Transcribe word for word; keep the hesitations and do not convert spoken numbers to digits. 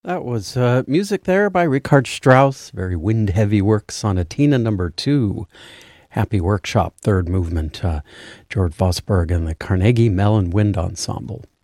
That was uh, music there by Richard Strauss, very wind-heavy work, Sonatina number two, Happy Workshop, third movement, uh, George Vosberg and the Carnegie Mellon Wind Ensemble.